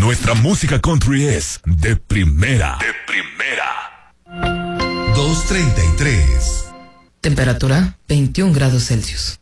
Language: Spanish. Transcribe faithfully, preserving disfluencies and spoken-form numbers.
Nuestra música country es de primera. De primera. dos treinta y tres. Temperatura veintiún grados Celsius.